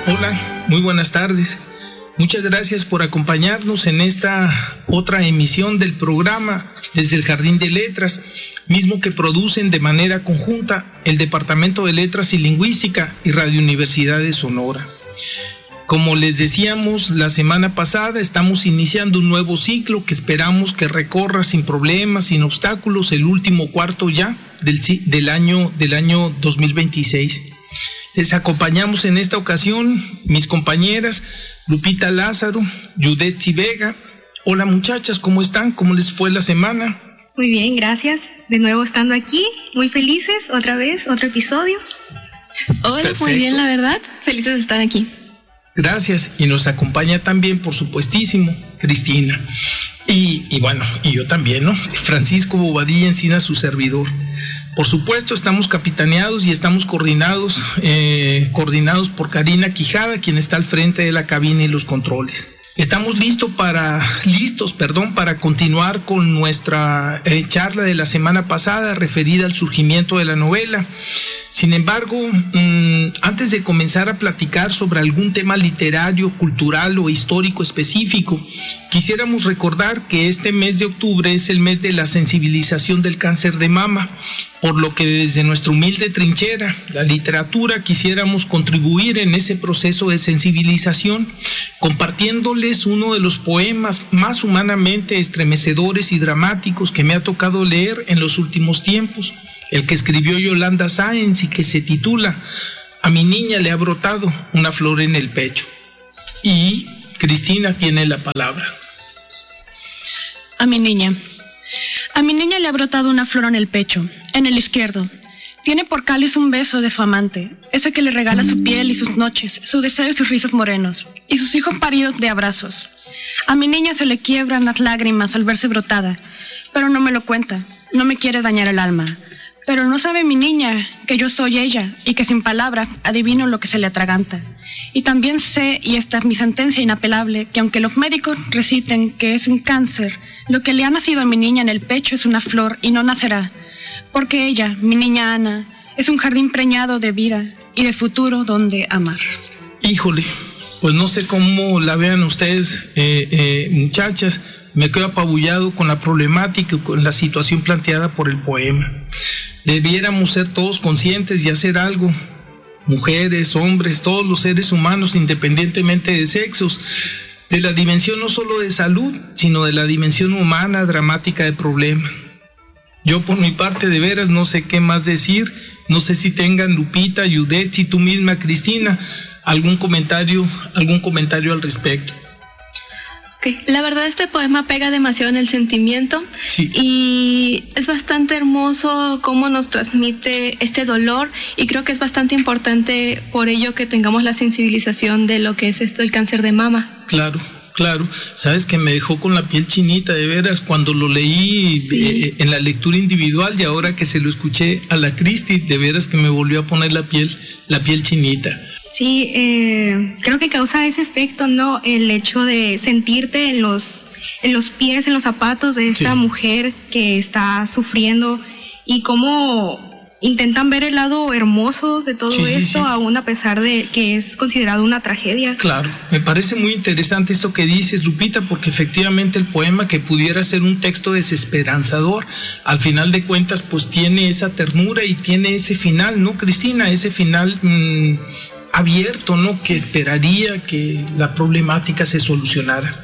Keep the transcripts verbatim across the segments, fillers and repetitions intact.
Hola, muy buenas tardes. Muchas gracias por acompañarnos en esta otra emisión del programa desde el Jardín de Letras, mismo que producen de manera conjunta el Departamento de Letras y Lingüística y Radio Universidad de Sonora. Como les decíamos la semana pasada, estamos iniciando un nuevo ciclo que esperamos que recorra sin problemas, sin obstáculos, el último cuarto ya del, del, año, del año dos mil veintiséis. Les acompañamos en esta ocasión mis compañeras Lupita Lázaro, Yudetsi Vega. Hola muchachas, ¿cómo están? ¿Cómo les fue la semana? Muy bien, gracias. De nuevo estando aquí, muy felices, otra vez, otro episodio. Hola, Perfecto. Muy bien, la verdad, felices de estar aquí. Gracias, y nos acompaña también, por supuestísimo, Cristina. Y, y bueno, y yo también, ¿no? Francisco Bobadilla Encina, su servidor. Por supuesto, estamos capitaneados y estamos coordinados, eh, coordinados por Karina Quijada, quien está al frente de la cabina y los controles. Estamos listos para, listos, perdón, para continuar con nuestra eh, charla de la semana pasada referida al surgimiento de la novela. Sin embargo, mmm, antes de comenzar a platicar sobre algún tema literario, cultural o histórico específico, quisiéramos recordar que este mes de octubre es el mes de la sensibilización del cáncer de mama, por lo que desde nuestra humilde trinchera, la literatura, quisiéramos contribuir en ese proceso de sensibilización, compartiéndoles uno de los poemas más humanamente estremecedores y dramáticos que me ha tocado leer en los últimos tiempos, el que escribió Yolanda Sáenz y que se titula A mi niña le ha brotado una flor en el pecho. Y Cristina tiene la palabra. A mi niña. A mi niña le ha brotado una flor en el pecho, en el izquierdo. Tiene por cáliz un beso de su amante, ese que le regala su piel y sus noches, su deseo y sus rizos morenos, y sus hijos paridos de abrazos. A mi niña se le quiebran las lágrimas al verse brotada, pero no me lo cuenta, no me quiere dañar el alma. Pero no sabe mi niña que yo soy ella y que sin palabras adivino lo que se le atraganta. Y también sé, y esta es mi sentencia inapelable, que aunque los médicos reciten que es un cáncer, lo que le ha nacido a mi niña en el pecho es una flor y no nacerá. Porque ella, mi niña Ana, es un jardín preñado de vida y de futuro donde amar. Híjole, pues no sé cómo la vean ustedes, eh, eh, muchachas. Me quedo apabullado con la problemática y con la situación planteada por el poema. Debiéramos ser todos conscientes y hacer algo, mujeres, hombres, todos los seres humanos, independientemente de sexos, de la dimensión no solo de salud, sino de la dimensión humana, dramática del problema. Yo por mi parte de veras no sé qué más decir, no sé si tengan Lupita, Yudetsi, tú misma, Cristina, algún comentario, algún comentario al respecto. Okay. La verdad, este poema pega demasiado en el sentimiento, sí. Y es bastante hermoso cómo nos transmite este dolor, y creo que es bastante importante por ello que tengamos la sensibilización de lo que es esto, el cáncer de mama. Claro, claro. Sabes que me dejó con la piel chinita, de veras, cuando lo leí sí. eh, en la lectura individual, y ahora que se lo escuché a la Cristi, de veras que me volvió a poner la piel, la piel chinita. Sí, eh, creo que causa ese efecto, ¿no? El hecho de sentirte en los, en los pies, en los zapatos de esta sí. mujer que está sufriendo, y cómo intentan ver el lado hermoso de todo sí, esto, sí, sí. aún a pesar de que es considerado una tragedia. Claro, me parece muy interesante esto que dices, Lupita, porque efectivamente el poema, que pudiera ser un texto desesperanzador, al final de cuentas pues tiene esa ternura y tiene ese final, ¿no, Cristina? Ese final mmm, abierto, ¿no? Que esperaría que la problemática se solucionara.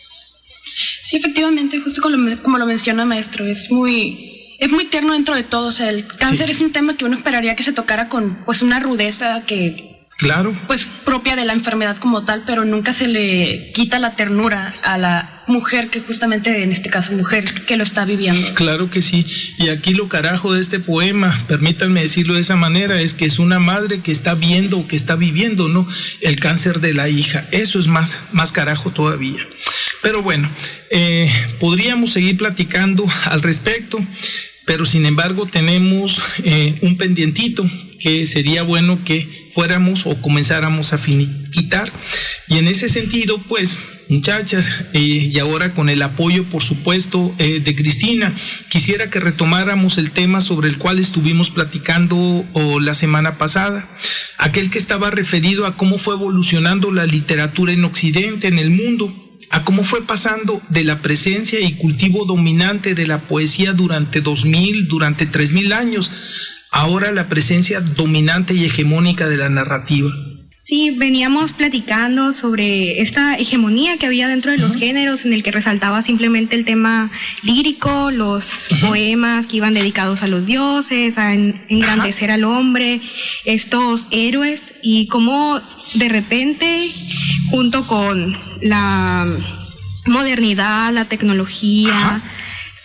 Sí, efectivamente, justo como lo, como lo menciona maestro, es muy... Es muy tierno dentro de todo, o sea, el cáncer sí. es un tema que uno esperaría que se tocara con pues una rudeza que claro, pues propia de la enfermedad como tal, pero nunca se le quita la ternura a la mujer que justamente, en este caso, mujer que lo está viviendo. Claro que sí, y aquí lo carajo de este poema, permítanme decirlo de esa manera, es que es una madre que está viendo o que está viviendo, ¿no?, el cáncer de la hija. Eso es más, más carajo todavía. Pero bueno, eh, podríamos seguir platicando al respecto, pero sin embargo tenemos eh, un pendientito que sería bueno que fuéramos o comenzáramos a finiquitar, y en ese sentido pues muchachas, eh, y ahora con el apoyo, por supuesto, eh, de Cristina, quisiera que retomáramos el tema sobre el cual estuvimos platicando oh, la semana pasada, aquel que estaba referido a cómo fue evolucionando la literatura en Occidente, en el mundo, a cómo fue pasando de la presencia y cultivo dominante de la poesía durante dos mil, durante tres mil años, ahora la presencia dominante y hegemónica de la narrativa. Sí, veníamos platicando sobre esta hegemonía que había dentro de los uh-huh. géneros, en el que resaltaba simplemente el tema lírico, los uh-huh. poemas que iban dedicados a los dioses, a en, engrandecer uh-huh. al hombre, estos héroes, y cómo de repente, junto con la modernidad, la tecnología, uh-huh.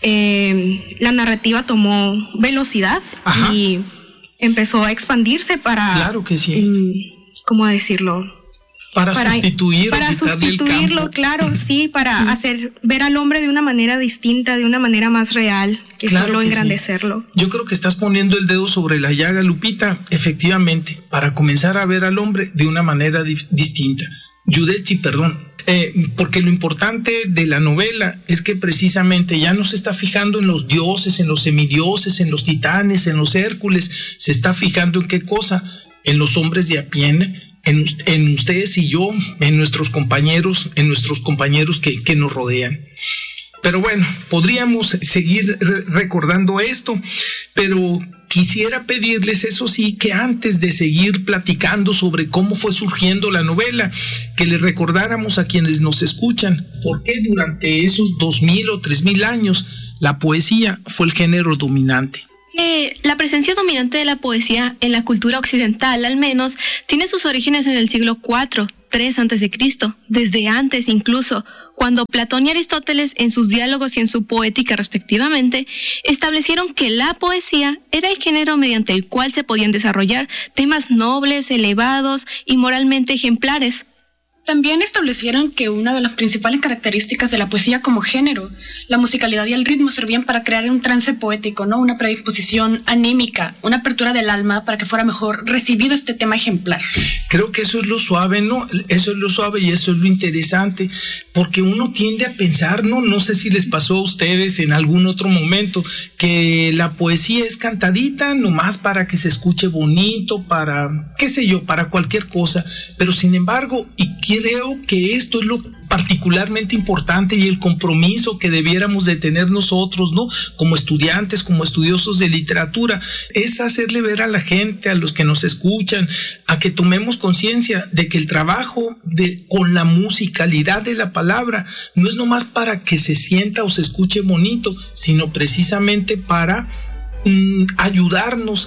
eh, la narrativa tomó velocidad uh-huh. y empezó a expandirse para... Claro que sí. Eh, ¿Cómo decirlo? Para, para sustituir, para sustituirlo, claro, sí, para uh-huh. hacer ver al hombre de una manera distinta, de una manera más real, que claro solo que engrandecerlo. Sí. Yo creo que estás poniendo el dedo sobre la llaga, Lupita, efectivamente, para comenzar a ver al hombre de una manera di- distinta. Yudechi, perdón. Eh, porque lo importante de la novela es que precisamente ya no se está fijando en los dioses, en los semidioses, en los titanes, en los Hércules, se está fijando en qué cosa, en los hombres de a pie, en, en ustedes y yo, en nuestros compañeros, en nuestros compañeros que, que nos rodean. Pero bueno, podríamos seguir re- recordando esto, pero quisiera pedirles, eso sí, que antes de seguir platicando sobre cómo fue surgiendo la novela, que le recordáramos a quienes nos escuchan por qué durante esos dos mil o tres mil años la poesía fue el género dominante. Eh, la presencia dominante de la poesía en la cultura occidental, al menos, tiene sus orígenes en el siglo cuatro, tres antes de Cristo, desde antes incluso, cuando Platón y Aristóteles, en sus diálogos y en su poética respectivamente, establecieron que la poesía era el género mediante el cual se podían desarrollar temas nobles, elevados y moralmente ejemplares. También establecieron que una de las principales características de la poesía como género, la musicalidad y el ritmo, servían para crear un trance poético, ¿no? Una predisposición anímica, una apertura del alma para que fuera mejor recibido este tema ejemplar. Creo que eso es lo suave, ¿no? Eso es lo suave y eso es lo interesante, porque uno tiende a pensar, ¿no? No sé si les pasó a ustedes en algún otro momento, que la poesía es cantadita nomás para que se escuche bonito, para, qué sé yo, para cualquier cosa, pero sin embargo, y creo que esto es lo particularmente importante y el compromiso que debiéramos de tener nosotros, ¿no? Como estudiantes, como estudiosos de literatura, es hacerle ver a la gente, a los que nos escuchan, a que tomemos conciencia de que el trabajo de, con la musicalidad de la palabra no es nomás para que se sienta o se escuche bonito, sino precisamente para mm, ayudarnos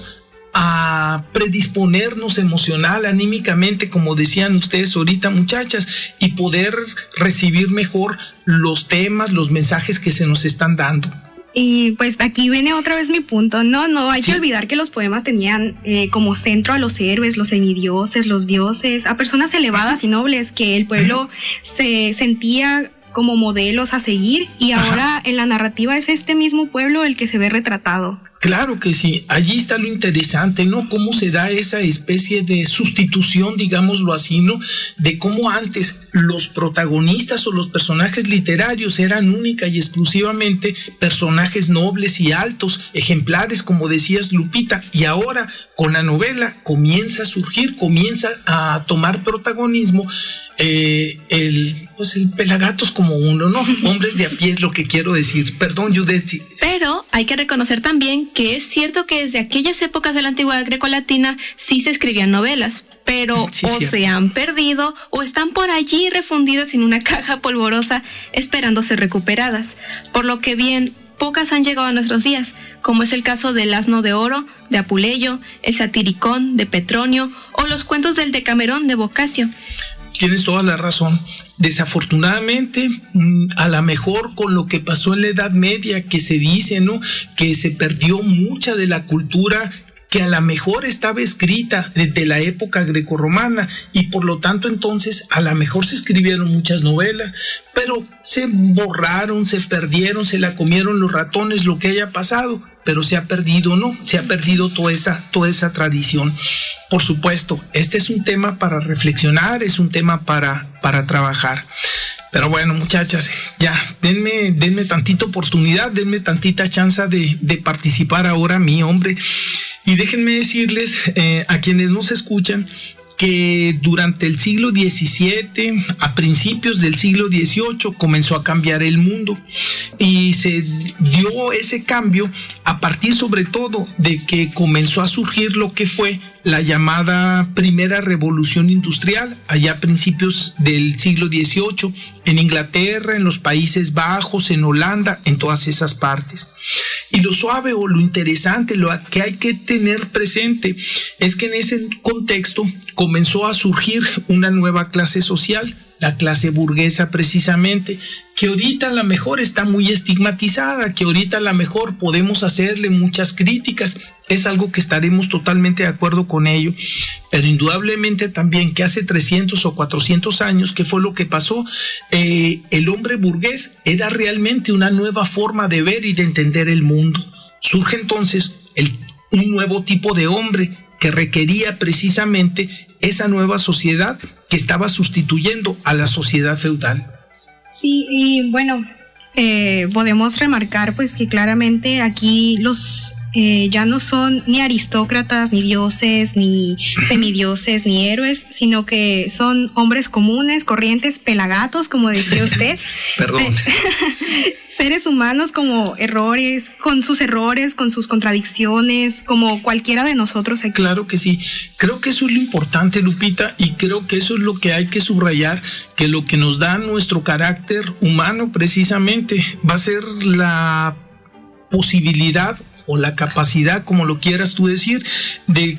a predisponernos emocional, anímicamente, como decían ustedes ahorita, muchachas, y poder recibir mejor los temas, los mensajes que se nos están dando. Y pues aquí viene otra vez mi punto, no, no hay sí. que olvidar que los poemas tenían eh, como centro a los héroes, los semidioses, los dioses, a personas elevadas y nobles que el pueblo se sentía como modelos a seguir, y ahora en la narrativa es este mismo pueblo el que se ve retratado. Claro que sí, allí está lo interesante, ¿no? Cómo se da esa especie de sustitución, digámoslo así, ¿no? De cómo antes los protagonistas o los personajes literarios eran única y exclusivamente personajes nobles y altos, ejemplares, como decías, Lupita, y ahora con la novela comienza a surgir, comienza a tomar protagonismo eh, el, pues el pelagatos como uno, ¿no? Hombres de a pie es lo que quiero decir. Perdón, Yudechi. Pero hay que reconocer también que es cierto que desde aquellas épocas de la antigüedad grecolatina sí se escribían novelas, pero sí, o cierto. se han perdido o están por allí refundidas en una caja polvorosa esperando ser recuperadas, por lo que bien pocas han llegado a nuestros días, como es el caso del Asno de Oro de Apuleyo, el Satiricón de Petronio o los cuentos del Decamerón de Boccaccio. Tienes toda la razón. Desafortunadamente, a lo mejor con lo que pasó en la Edad Media, que se dice, ¿no?, que se perdió mucha de la cultura que a lo mejor estaba escrita desde la época grecorromana, y por lo tanto entonces a lo mejor se escribieron muchas novelas, pero se borraron, se perdieron, se la comieron los ratones, lo que haya pasado, pero se ha perdido, ¿no? Se ha perdido toda esa, toda esa tradición. Por supuesto, este es un tema para reflexionar, es un tema para, para trabajar. Pero bueno, muchachas, ya, denme, denme tantita oportunidad, denme tantita chance de, de participar ahora, mi hombre. Y déjenme decirles eh, a quienes nos escuchan que durante el siglo diecisiete, a principios del siglo dieciocho, comenzó a cambiar el mundo y se dio ese cambio a partir sobre todo de que comenzó a surgir lo que fue la llamada primera revolución industrial, allá a principios del siglo dieciocho, en Inglaterra, en los Países Bajos, en Holanda, en todas esas partes. Y lo suave o lo interesante, lo que hay que tener presente, es que en ese contexto comenzó a surgir una nueva clase social, la clase burguesa precisamente, que ahorita a lo mejor está muy estigmatizada, que ahorita a lo mejor podemos hacerle muchas críticas, es algo que estaremos totalmente de acuerdo con ello, pero indudablemente también que hace trescientos o cuatrocientos años, ¿qué fue lo que pasó? Eh, el hombre burgués era realmente una nueva forma de ver y de entender el mundo. Surge entonces el, un nuevo tipo de hombre que requería precisamente esa nueva sociedad que estaba sustituyendo a la sociedad feudal. Sí, y bueno, eh, podemos remarcar pues que claramente aquí los eh, ya no son ni aristócratas, ni dioses, ni semidioses, ni héroes, sino que son hombres comunes, corrientes, pelagatos, como decía usted. Perdón. Seres humanos como errores, con sus errores, con sus contradicciones, como cualquiera de nosotros aquí. Claro que sí. Creo que eso es lo importante, Lupita, y creo que eso es lo que hay que subrayar, que lo que nos da nuestro carácter humano precisamente va a ser la posibilidad o la capacidad, como lo quieras tú decir, de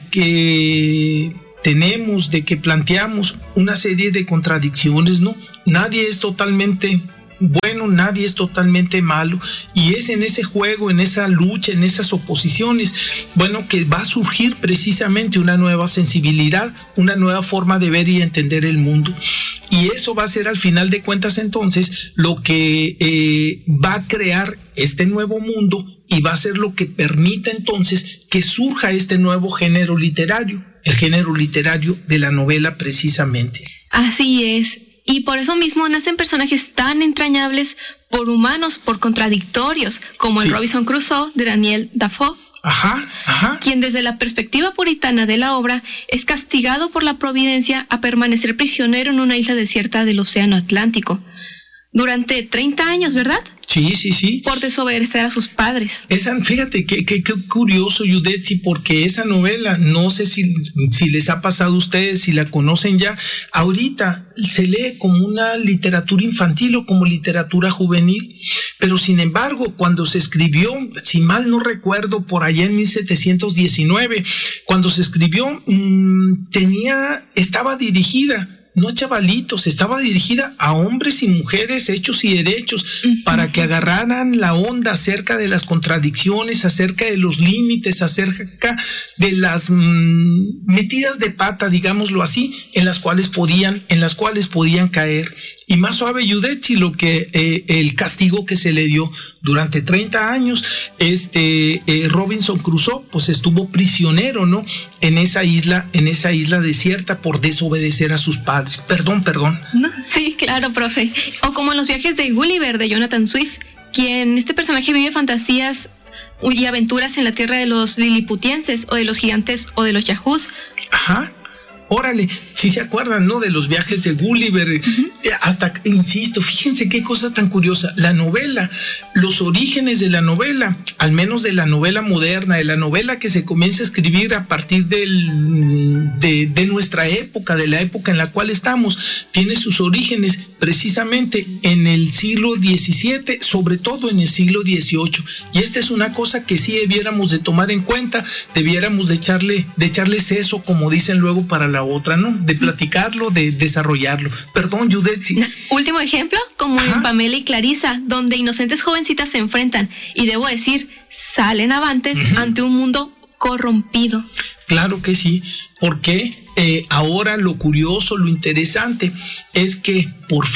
que tenemos, de que planteamos una serie de contradicciones, ¿no? Nadie es totalmente bueno, nadie es totalmente malo, y es en ese juego, en esa lucha, en esas oposiciones, bueno, que va a surgir precisamente una nueva sensibilidad, una nueva forma de ver y entender el mundo, y eso va a ser al final de cuentas entonces lo que eh, va a crear este nuevo mundo y va a ser lo que permita entonces que surja este nuevo género literario, el género literario de la novela precisamente. Así es. Y por eso mismo nacen personajes tan entrañables por humanos, por contradictorios, como el sí. Robinson Crusoe de Daniel Defoe, ajá, ajá. quien desde la perspectiva puritana de la obra es castigado por la providencia a permanecer prisionero en una isla desierta del Océano Atlántico durante treinta años, ¿verdad? Sí, sí, sí. Por desobedecer a sus padres. Esa, fíjate, qué, qué, qué curioso, Yudetsi, porque esa novela, no sé si, si les ha pasado a ustedes, si la conocen ya, ahorita se lee como una literatura infantil o como literatura juvenil, pero sin embargo, cuando se escribió, si mal no recuerdo, por allá en mil setecientos diecinueve, cuando se escribió, mmm, tenía, estaba dirigida, no chavalitos, estaba dirigida a hombres y mujeres hechos y derechos, uh-huh, para que agarraran la onda acerca de las contradicciones, acerca de los límites, acerca de las mmm, metidas de pata, digámoslo así, en las cuales podían, en las cuales podían caer. Y más suave, Yudetsi, lo que eh, el castigo que se le dio durante treinta años, este eh, Robinson Crusoe, pues estuvo prisionero, ¿no? En esa isla, en esa isla desierta por desobedecer a sus padres. Perdón, perdón. No, sí, claro, profe. O como en los viajes de Gulliver de Jonathan Swift, quien este personaje vive fantasías y aventuras en la tierra de los liliputienses o de los gigantes o de los yahoos. Ajá. Órale, si se acuerdan, ¿no? De los viajes de Gulliver, uh-huh, hasta, insisto, fíjense qué cosa tan curiosa, la novela, los orígenes de la novela, al menos de la novela moderna, de la novela que se comienza a escribir a partir del, de, de nuestra época, de la época en la cual estamos, tiene sus orígenes precisamente en el siglo diecisiete, sobre todo en el siglo dieciocho, y esta es una cosa que sí debiéramos de tomar en cuenta, debiéramos de echarle, de echarle seso, como dicen luego, para la otra, ¿no? De platicarlo, de desarrollarlo. Perdón, Judith. Sí. Último ejemplo, como Ajá. en Pamela y Clarisa, donde inocentes jovencitas se enfrentan y debo decir, salen avantes uh-huh. ante un mundo corrompido. Claro que sí, porque eh, ahora lo curioso, lo interesante es que por fin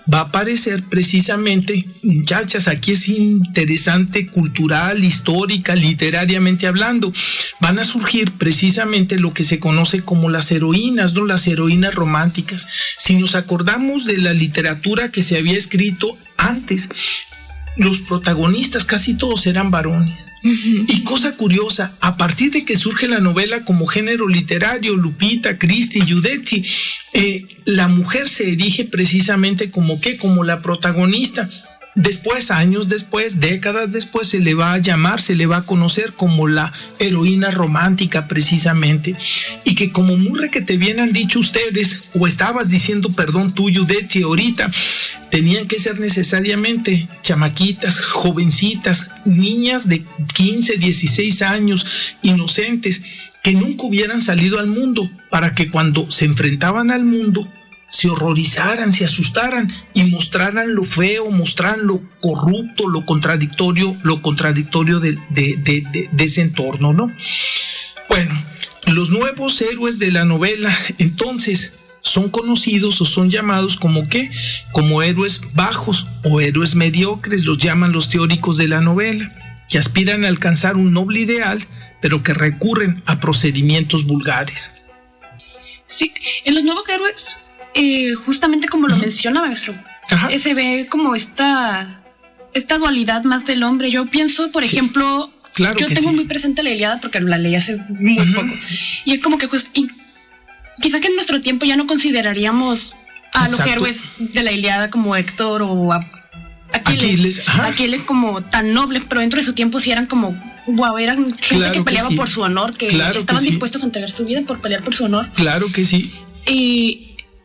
va a aparecer precisamente, muchachas, aquí es interesante, cultural, histórica, literariamente hablando, van a surgir precisamente lo que se conoce como las heroínas, ¿no? Las heroínas románticas. Si nos acordamos de la literatura que se había escrito antes, los protagonistas casi todos eran varones. Uh-huh. Y cosa curiosa, a partir de que surge la novela como género literario, Lupita, Christie, Giudice, eh, la mujer se erige precisamente como ¿qué? Como la protagonista. Después, años después, décadas después, se le va a llamar, se le va a conocer como la heroína romántica precisamente. Y que como muy requete bien han dicho ustedes, o estabas diciendo, perdón, tú, Giudice, ahorita, tenían que ser necesariamente chamaquitas, jovencitas, niñas de quince, dieciséis años, inocentes, que nunca hubieran salido al mundo, para que cuando se enfrentaban al mundo, se horrorizaran, se asustaran y mostraran lo feo, mostraran lo corrupto, lo contradictorio, lo contradictorio de, de, de, de, de ese entorno, ¿no? Bueno, los nuevos héroes de la novela, entonces, son conocidos o son llamados como ¿qué? Como héroes bajos o héroes mediocres, los llaman los teóricos de la novela, que aspiran a alcanzar un noble ideal, pero que recurren a procedimientos vulgares. Sí, en los nuevos héroes, eh, justamente como lo uh-huh. menciona, maestro, eh, se ve como esta, esta dualidad más del hombre. Yo pienso, por sí. ejemplo, claro yo tengo sí. muy presente la Ilíada porque la leí hace muy uh-huh. poco, y es como que pues, y, quizá que en nuestro tiempo ya no consideraríamos a Exacto. los héroes de la Ilíada como Héctor o a Aquiles, Aquiles, Aquiles como tan nobles, pero dentro de su tiempo sí eran como, wow, eran gente claro que peleaba que sí. por su honor, que claro estaban que sí. dispuestos a entregar su vida por pelear por su honor. Claro que sí. Y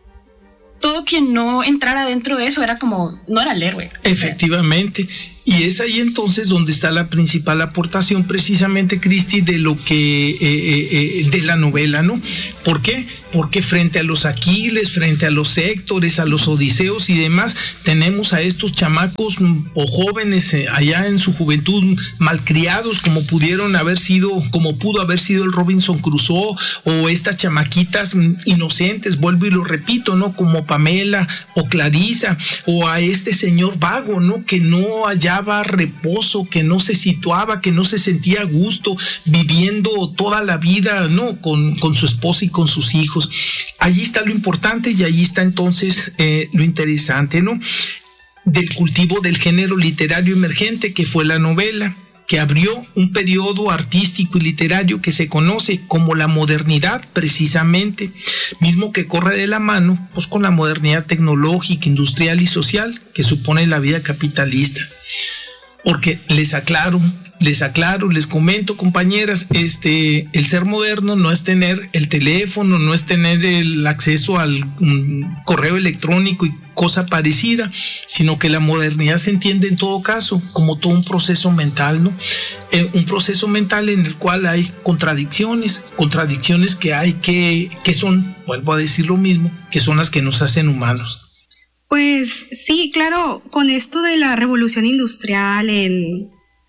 todo quien no entrara dentro de eso era como, no era el héroe. Efectivamente. Y es ahí entonces donde está la principal aportación precisamente, Christie, de lo que eh, eh, de la novela, ¿no? ¿Por qué? Porque frente a los Aquiles, frente a los Héctores, a los Odiseos y demás, tenemos a estos chamacos o jóvenes eh, allá en su juventud malcriados, como pudieron haber sido, como pudo haber sido el Robinson Crusoe, o estas chamaquitas inocentes, vuelvo y lo repito, ¿no? Como Pamela o Clarisa, o a este señor vago, ¿no? Que no haya reposo, que no se situaba, que no se sentía a gusto viviendo toda la vida, ¿no? Con, con su esposa y con sus hijos. Allí está lo importante y allí está entonces eh, lo interesante, ¿no? Del cultivo del género literario emergente que fue la novela, que abrió un periodo artístico y literario que se conoce como la modernidad, precisamente, mismo que corre de la mano pues con la modernidad tecnológica, industrial y social que supone la vida capitalista. Porque les aclaro, les aclaro, les comento, compañeras, este, el ser moderno no es tener el teléfono, no es tener el acceso al um, correo electrónico y cosa parecida, sino que la modernidad se entiende en todo caso como todo un proceso mental, ¿no? Eh, un proceso mental en el cual hay contradicciones, contradicciones que hay que, que son, vuelvo a decir lo mismo, que son las que nos hacen humanos. Pues sí, claro, con esto de la revolución industrial en,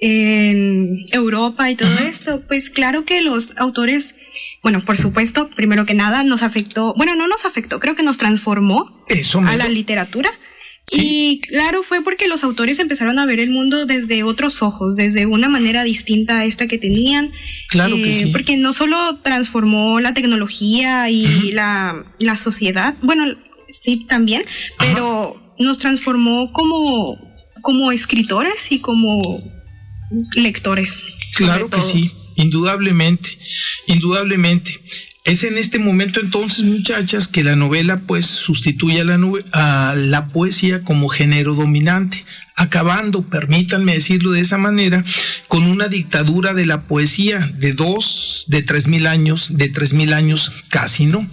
en Europa y todo uh-huh. esto, pues claro que los autores, bueno, por supuesto, primero que nada nos afectó, bueno, no nos afectó, creo que nos transformó Eso a la literatura. Sí. Y claro, fue porque los autores empezaron a ver el mundo desde otros ojos, desde una manera distinta a esta que tenían. Claro eh, que sí. Porque no solo transformó la tecnología y uh-huh. la, la sociedad, bueno, sí, también, pero Ajá. nos transformó como, como escritores y como lectores. Claro que sí, indudablemente, indudablemente. Es en este momento entonces, muchachas, que la novela pues sustituye a la, nube, a la poesía como género dominante, acabando, permítanme decirlo de esa manera, con una dictadura de la poesía de dos, de tres mil años, de tres mil años casi, ¿no?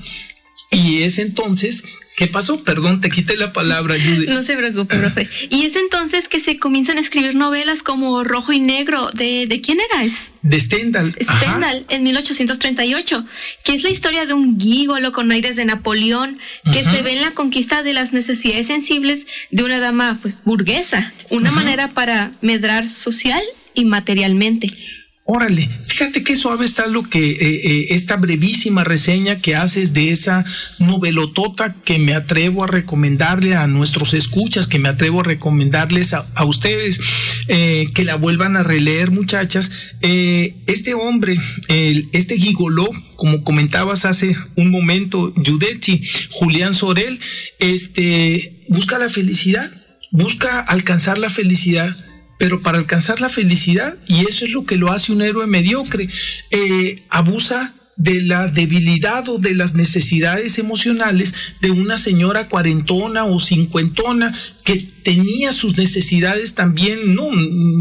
Y es entonces, ¿qué pasó? Perdón, te quité la palabra, Judy. No se preocupe, profe. Y es entonces que se comienzan a escribir novelas como Rojo y Negro. ¿De, de quién era? Es de Stendhal. Stendhal, Ajá. en mil ochocientos treinta y ocho, que es la historia de un gígolo con aires de Napoleón, que Ajá. se ve en la conquista de las necesidades sensibles de una dama pues burguesa. Una Ajá. manera para medrar social y materialmente. Órale, fíjate qué suave está lo que eh, eh, esta brevísima reseña que haces de esa novelotota que me atrevo a recomendarle a nuestros escuchas, que me atrevo a recomendarles a, a ustedes, eh, que la vuelvan a releer, muchachas. Eh, este hombre, el, este gigoló, como comentabas hace un momento, Yudetti, Julián Sorel, este, busca la felicidad, busca alcanzar la felicidad. Pero para alcanzar la felicidad, y eso es lo que lo hace un héroe mediocre, eh, abusa de la debilidad o de las necesidades emocionales de una señora cuarentona o cincuentona que tenía sus necesidades también, ¿no?,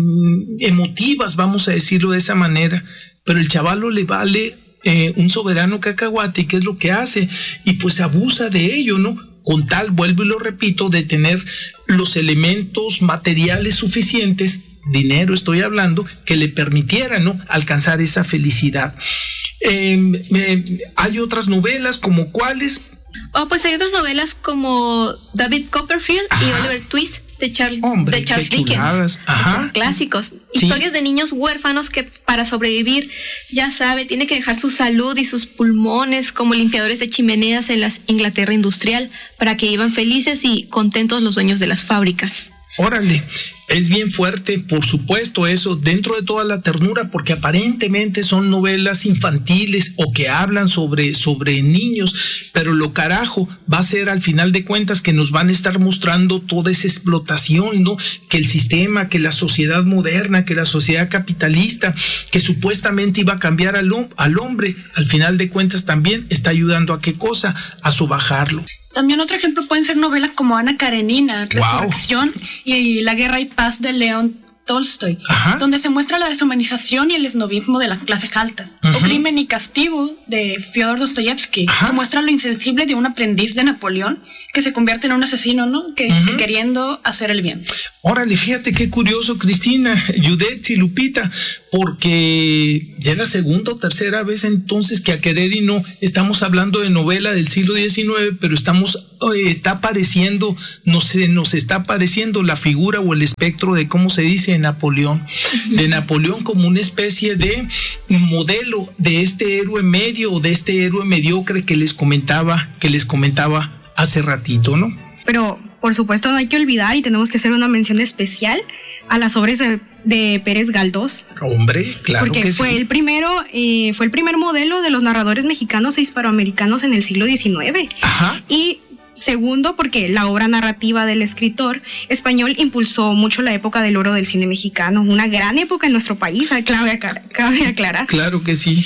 emotivas, vamos a decirlo de esa manera, pero el chavalo le vale eh, un soberano cacahuate, ¿qué es lo que hace? Y pues abusa de ello, ¿no? Con tal, vuelvo y lo repito, de tener los elementos materiales suficientes, dinero estoy hablando, que le permitieran, ¿no?, alcanzar esa felicidad. Eh, eh, hay otras novelas, como cuáles. Oh, pues hay otras novelas como David Copperfield Ajá. y Oliver Twist de, Char Hombre, de Charles Dickens. Ajá. Clásicos. Sí. Historias de niños huérfanos que para sobrevivir, ya sabe, tiene que dejar su salud y sus pulmones como limpiadores de chimeneas en la Inglaterra industrial para que vivan felices y contentos los dueños de las fábricas. Órale, es bien fuerte, por supuesto, eso, dentro de toda la ternura, porque aparentemente son novelas infantiles o que hablan sobre, sobre niños, pero lo carajo va a ser al final de cuentas que nos van a estar mostrando toda esa explotación, ¿no?, que el sistema, que la sociedad moderna, que la sociedad capitalista, que supuestamente iba a cambiar al, al hombre, al final de cuentas también está ayudando a qué cosa, a sobajarlo. También otro ejemplo pueden ser novelas como Ana Karenina, Resurrección wow. y La Guerra y Paz de León Tolstoy, Ajá. donde se muestra la deshumanización y el esnovismo de las clases altas. Uh-huh. O Crimen y Castigo de Fyodor Dostoyevsky, Ajá. que muestra lo insensible de un aprendiz de Napoleón que se convierte en un asesino, ¿no? Que, uh-huh. que queriendo hacer el bien. Órale, fíjate qué curioso, Cristina, Yudetti, Lupita, porque ya es la segunda o tercera vez entonces que a querer y no estamos hablando de novela del siglo diecinueve, pero estamos, eh, está apareciendo, no sé, nos está apareciendo la figura o el espectro de cómo se dice Napoleón, de Napoleón como una especie de modelo de este héroe medio o de este héroe mediocre que les comentaba, que les comentaba hace ratito, ¿no? Pero por supuesto no hay que olvidar y tenemos que hacer una mención especial a las obras de, de Pérez Galdós. Hombre, claro porque que fue sí. el primero, eh, fue el primer modelo de los narradores mexicanos e hispanoamericanos en el siglo diecinueve. Ajá. Y segundo, porque la obra narrativa del escritor español impulsó mucho la época del oro del cine mexicano, una gran época en nuestro país, cabe, cabe aclarar. Claro que sí.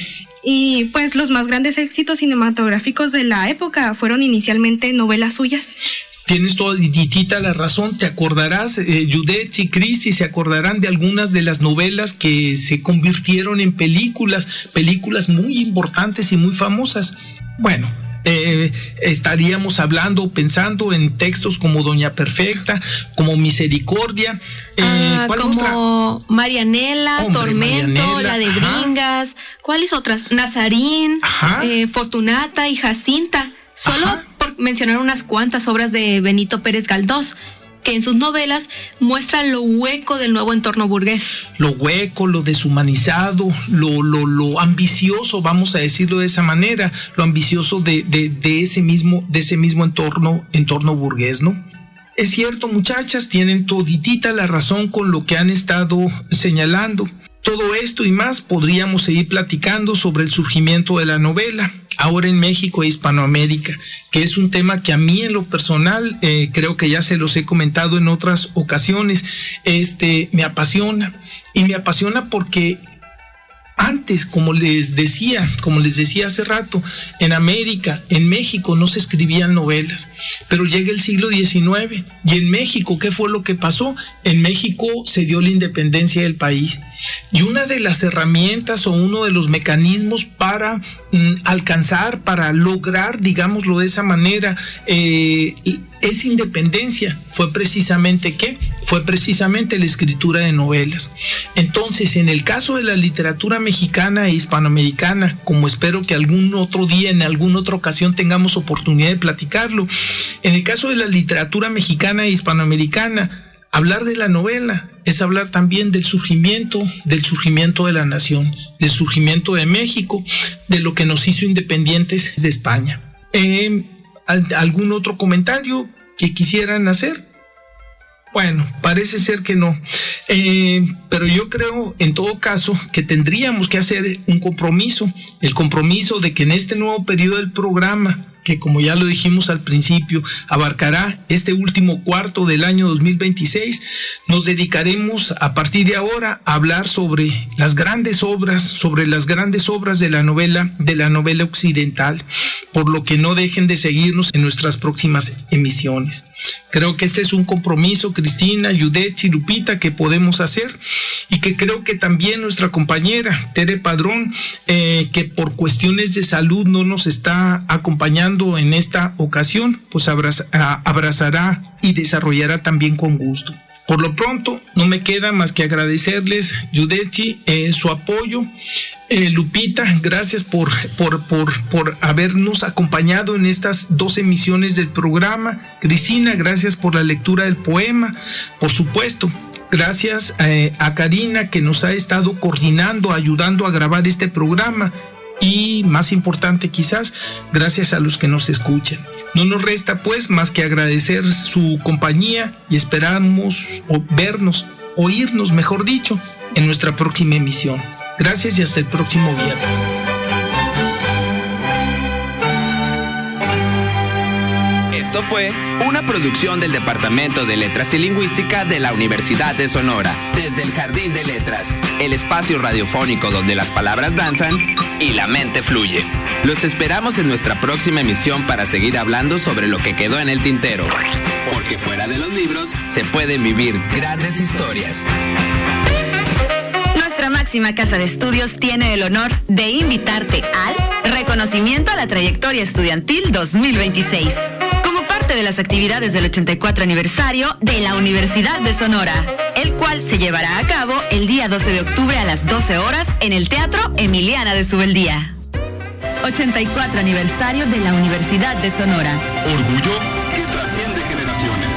Y pues los más grandes éxitos cinematográficos de la época fueron inicialmente novelas suyas. Tienes toditita la razón, te acordarás, eh, Yudetti y Cristi se acordarán de algunas de las novelas que se convirtieron en películas, películas muy importantes y muy famosas. Bueno, Eh, estaríamos hablando, pensando en textos como Doña Perfecta, como Misericordia, eh, ah, ¿cuál como otra? Marianela, Hombre, Tormento, Marianela, la de ajá. Bringas, ¿cuáles otras? Nazarín, eh, Fortunata y Jacinta, solo ajá. por mencionar unas cuantas obras de Benito Pérez Galdós, que en sus novelas muestra lo hueco del nuevo entorno burgués. Lo hueco, lo deshumanizado, lo, lo, lo ambicioso, vamos a decirlo de esa manera, lo ambicioso de, de, de ese mismo, de ese mismo entorno, entorno burgués, ¿no? Es cierto, muchachas, tienen toditita la razón con lo que han estado señalando. Todo esto y más podríamos seguir platicando sobre el surgimiento de la novela, ahora en México e Hispanoamérica, que es un tema que a mí en lo personal, eh, creo que ya se los he comentado en otras ocasiones, este, me apasiona. Y me apasiona porque antes, como les decía, como les decía hace rato, en América, en México no se escribían novelas, pero llega el siglo diecinueve y en México, ¿qué fue lo que pasó? En México se dio la independencia del país y una de las herramientas o uno de los mecanismos para mm, alcanzar, para lograr, digámoslo de esa manera, eh, esa independencia fue precisamente ¿qué? Fue precisamente la escritura de novelas. Entonces, en el caso de la literatura mexicana e hispanoamericana, como espero que algún otro día, en alguna otra ocasión tengamos oportunidad de platicarlo, en el caso de la literatura mexicana e hispanoamericana, hablar de la novela es hablar también del surgimiento, del surgimiento de la nación, del surgimiento de México, de lo que nos hizo independientes de España. Eh, ¿Algún otro comentario que quisieran hacer? Bueno, parece ser que no. Eh, pero yo creo, en todo caso, que tendríamos que hacer un compromiso, el compromiso de que en este nuevo periodo del programa, que como ya lo dijimos al principio, abarcará este último cuarto del año dos mil veintiséis, nos dedicaremos a partir de ahora a hablar sobre las grandes obras, sobre las grandes obras de la novela, de la novela occidental, por lo que no dejen de seguirnos en nuestras próximas emisiones. Creo que este es un compromiso, Cristina, Yudet y Lupita, que podemos hacer, y que creo que también nuestra compañera Tere Padrón, eh, que por cuestiones de salud no nos está acompañando en esta ocasión, pues abraza, abrazará y desarrollará también con gusto. Por lo pronto, no me queda más que agradecerles, Yudechi, eh, su apoyo. Eh, Lupita, gracias por, por, por, por habernos acompañado en estas dos emisiones del programa. Cristina, gracias por la lectura del poema. Por supuesto, gracias eh, a Karina, que nos ha estado coordinando, ayudando a grabar este programa. Y más importante quizás, gracias a los que nos escuchan. No nos resta pues más que agradecer su compañía y esperamos o vernos, oírnos mejor dicho, en nuestra próxima emisión. Gracias y hasta el próximo viernes. Esto fue una producción del Departamento de Letras y Lingüística de la Universidad de Sonora, desde el Jardín de Letras, el espacio radiofónico donde las palabras danzan y la mente fluye. Los esperamos en nuestra próxima emisión para seguir hablando sobre lo que quedó en el tintero, porque fuera de los libros se pueden vivir grandes historias. Nuestra máxima casa de estudios tiene el honor de invitarte al Reconocimiento a la Trayectoria Estudiantil dos mil veintiséis. De las actividades del ochenta y cuatro aniversario de la Universidad de Sonora, el cual se llevará a cabo el día doce de octubre a las doce horas en el Teatro Emiliana de Subeldía. ochenta y cuatro aniversario de la Universidad de Sonora. Orgullo que trasciende generaciones.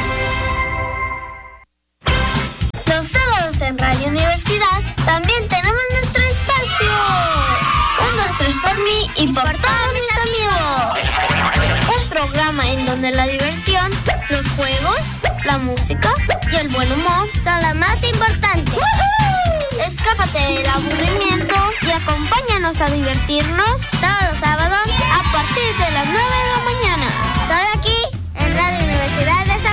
Los sábados en Radio Universidad también tenemos nuestro espacio. Un, dos, tres por mí y por todos mis amigos. Programa en donde la diversión, los juegos, la música y el buen humor son las más importantes. ¡Woohoo! Escápate del aburrimiento y acompáñanos a divertirnos todos los sábados a partir de las nueve de la mañana. Solo aquí en Radio Universidad de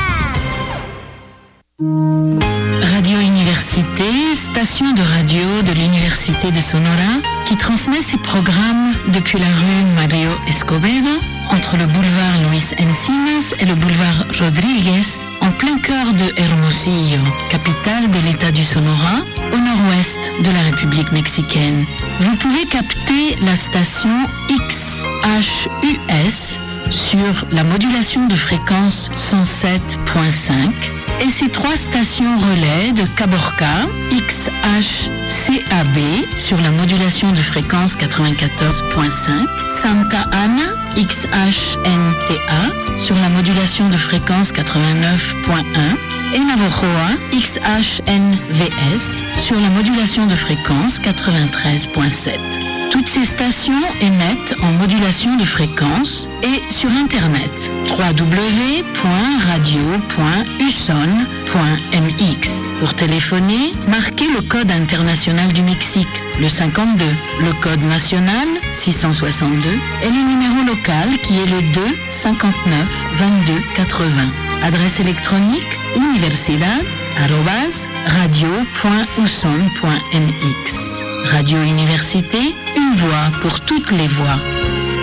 Sonora. Radio Université, station de radio de l'Université de Sonora, qui transmet ses programmes depuis la rue Mario Escobedo, entre le boulevard Luis Encinas et le boulevard Rodríguez, en plein cœur de Hermosillo, capitale de l'État du Sonora, au nord-ouest de la République mexicaine. Vous pouvez capter la station X H U S sur la modulation de fréquence cent sept virgule cinq et ses trois stations relais de Caborca, X H C A B sur la modulation de fréquence quatre-vingt-quatorze virgule cinq, Santa Ana, X H N T A sur la modulation de fréquence quatre-vingt-neuf virgule un et Navojoa, X H N V S sur la modulation de fréquence quatre-vingt-treize virgule sept. Toutes ces stations émettent en modulation de fréquence et sur Internet w w w point radio point u s o n point m x. Pour téléphoner, marquez le code international du Mexique, le cinquante-deux, le code national six cent soixante-deux et le numéro local qui est le deux cinquante-neuf vingt-deux quatre-vingts. Adresse électronique universidad arobase radio point u s o n point m x. Radio Université, une voix pour toutes les voix.